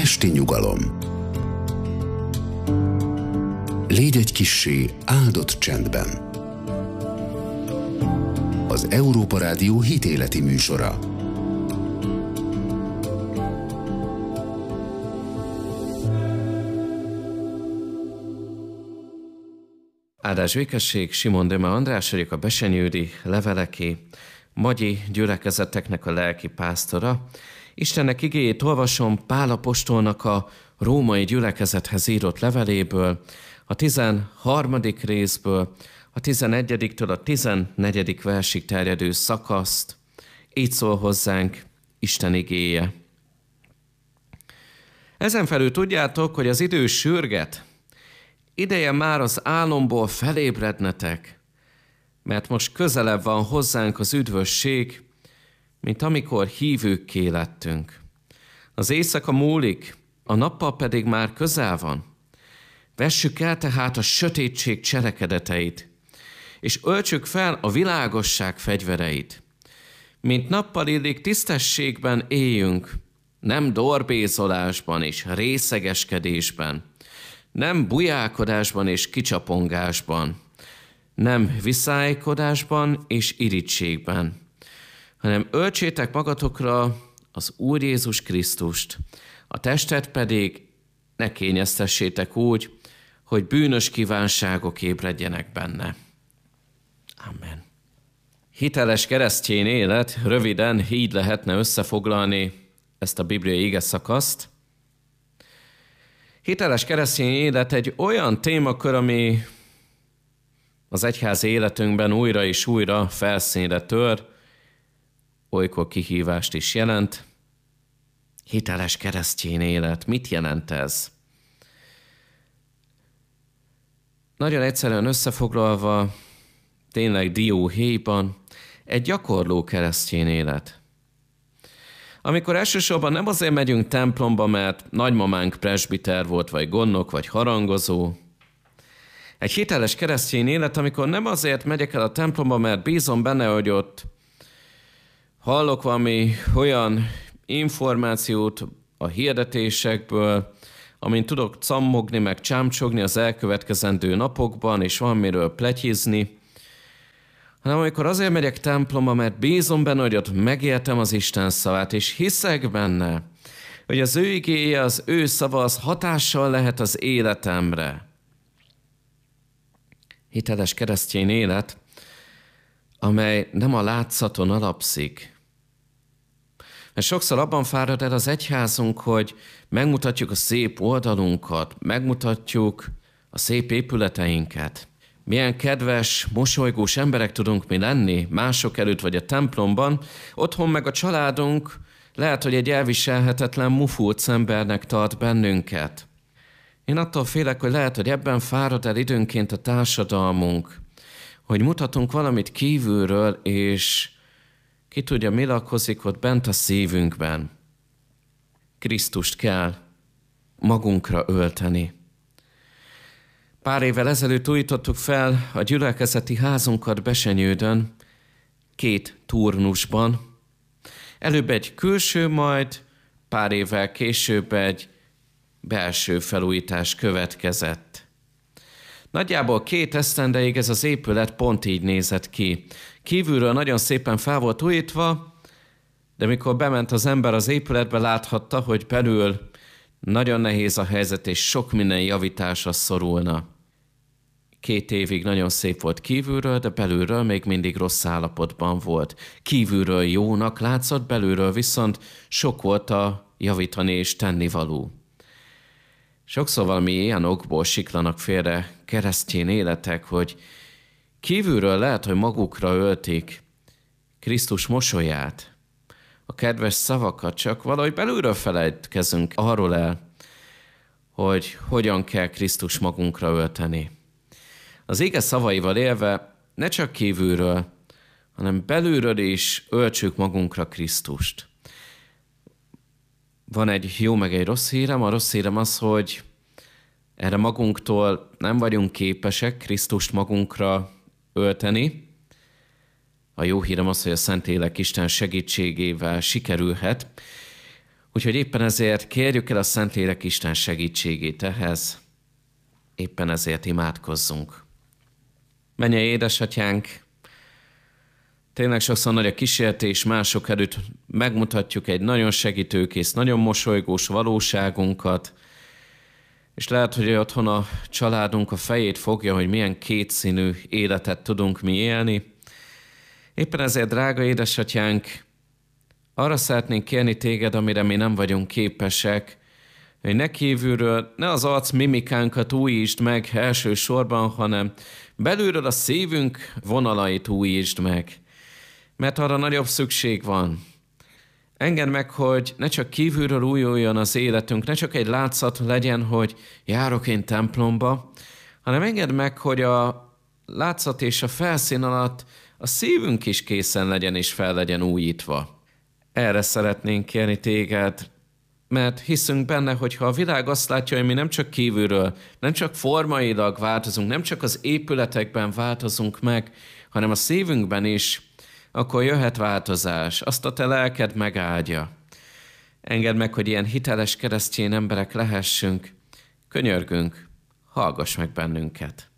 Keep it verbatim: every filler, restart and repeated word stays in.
esti nyugalom. Légy egy kissé áldott csendben. Az Európa Rádió hitéleti műsora. Áldás békesség, Simon Döme András vagyok, a Besenyődi Leveleké magyi gyülekezeteknek a lelki pásztora. Istennek igéjét olvasom Pál apostolnak a római gyülekezethez írott leveléből, a tizenharmadik részből, a tizenegyediktől a tizennegyedik versig terjedő szakaszt. Így szól hozzánk Isten igéje. Ezen felül tudjátok, hogy az idő sürget, ideje már az álomból felébrednetek, mert most közelebb van hozzánk az üdvösség, mint amikor hívőkké lettünk. Az éjszaka múlik, a nappal pedig már közel van. Vessük el tehát a sötétség cselekedeteit, és öltsük fel a világosság fegyvereit. Mint nappal illik, tisztességben éljünk, nem dorbézolásban és részegeskedésben, nem bujálkodásban és kicsapongásban, nem viszálykodásban és irítségben, hanem öltsétek magatokra az Úr Jézus Krisztust, a testet pedig ne kényeztessétek úgy, hogy bűnös kívánságok ébredjenek benne. Amen. Hiteles keresztény élet, röviden így lehetne összefoglalni ezt a bibliai igeszakaszt. Hiteles keresztény élet egy olyan témakör, ami az egyházi életünkben újra és újra felszínre tör, olykor kihívást is jelent. Hiteles keresztény élet, mit jelent ez? Nagyon egyszerűen összefoglalva, tényleg dióhéjban, egy gyakorló keresztény élet. Amikor elsősorban nem azért megyünk templomba, mert nagymamánk presbiter volt, vagy gondnok, vagy harangozó. Egy hiteles keresztény élet, amikor nem azért megyek el a templomba, mert bízom benne, hogy ott hallok valami olyan információt a hirdetésekből, amin tudok cammogni, meg csámcsogni az elkövetkezendő napokban, és valamiről pletyizni, hanem amikor azért megyek templomba, mert bízom benne, hogy ott megértem az Isten szavát, és hiszek benne, hogy az ő igéje, az ő szava, az hatással lehet az életemre. Hiteles keresztény élet, amely nem a látszaton alapszik. Mert sokszor abban fárad el az egyházunk, hogy megmutatjuk a szép oldalunkat, megmutatjuk a szép épületeinket. Milyen kedves, mosolygós emberek tudunk mi lenni mások előtt vagy a templomban, otthon meg a családunk lehet, hogy egy elviselhetetlen mufulc embernek tart bennünket. Én attól félek, hogy lehet, hogy ebben fárad el időnként a társadalmunk, hogy mutatunk valamit kívülről, és ki tudja, mi lakozik ott bent a szívünkben. Krisztust kell magunkra ölteni. Pár évvel ezelőtt újítottuk fel a gyülekezeti házunkat Besenyődön, két turnusban. Előbb egy külső, majd pár évvel később egy belső felújítás következett. Nagyjából két esztendeig ez az épület pont így nézett ki. Kívülről nagyon szépen fel volt újítva, de mikor bement az ember az épületbe, láthatta, hogy belül nagyon nehéz a helyzet, és sok minden javításra szorulna. Két évig nagyon szép volt kívülről, de belülről még mindig rossz állapotban volt. Kívülről jónak látszott, belülről viszont sok volt a javítani és tennivaló. Sokszor valami ilyen okból siklanak félre keresztény életek, hogy kívülről lehet, hogy magukra ölték Krisztus mosolyát, a kedves szavakat, csak valahogy belülről felejtkezünk arról el, hogy hogyan kell Krisztus magunkra ölteni. Az ége szavaival élve ne csak kívülről, hanem belülről is öltsük magunkra Krisztust. Van egy jó meg egy rossz hírem. A rossz hírem az, hogy erre magunktól nem vagyunk képesek Krisztust magunkra ölteni. A jó hírem az, hogy a Szentlélek Isten segítségével sikerülhet. Úgyhogy éppen ezért kérjük el a Szentlélek Isten segítségét ehhez, éppen ezért imádkozzunk. Mennyei édesatyánk, tényleg sokszor nagy a kísértés, mások előtt megmutatjuk egy nagyon segítőkész, nagyon mosolygós valóságunkat, és lehet, hogy otthon a családunk a fejét fogja, hogy milyen kétszínű életet tudunk mi élni. Éppen ezért, drága édesatyánk, arra szeretnénk kérni téged, amire mi nem vagyunk képesek, hogy ne kívülről, ne az arc mimikánkat újítsd meg elsősorban, hanem belülről a szívünk vonalait újítsd meg. Mert arra nagyobb szükség van. Engedd meg, hogy ne csak kívülről újuljon az életünk, ne csak egy látszat legyen, hogy járok én templomba, hanem engedd meg, hogy a látszat és a felszín alatt a szívünk is készen legyen és fel legyen újítva. Erre szeretnénk kérni téged, mert hiszünk benne, hogy ha a világ azt látja, hogy mi nem csak kívülről, nem csak formailag változunk, nem csak az épületekben változunk meg, hanem a szívünkben is, akkor jöhet változás, azt a te lelked megáldja. Engedd meg, hogy ilyen hiteles keresztény emberek lehessünk. Könyörgünk, hallgass meg bennünket.